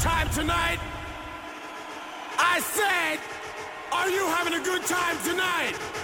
time tonight? I said, are you having a good time tonight?